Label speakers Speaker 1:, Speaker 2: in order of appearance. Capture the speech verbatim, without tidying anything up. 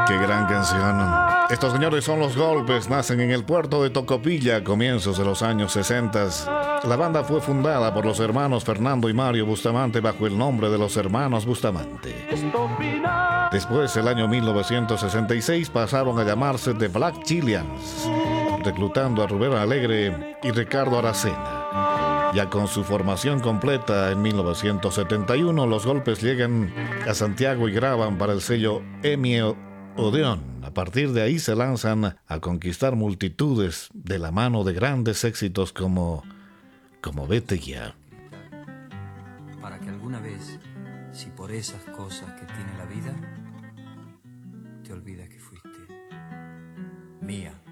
Speaker 1: Qué gran canción. Estos señores son Los Golpes, nacen en el puerto de Tocopilla a comienzos de los años sesenta. La banda fue fundada por los hermanos Fernando y Mario Bustamante bajo el nombre de los Hermanos Bustamante. Después, el año mil novecientos sesenta y seis, pasaron a llamarse The Black Chileans, reclutando a Rubén Alegre y Ricardo Aracena. Ya con su formación completa en mil novecientos setenta y uno, Los Golpes llegan a Santiago y graban para el sello EMI Odeón. A partir de ahí se lanzan a conquistar multitudes de la mano de grandes éxitos como, como Vete Ya.
Speaker 2: Para que alguna vez, si por esas cosas que tiene la vida, te olvidas que fuiste mía.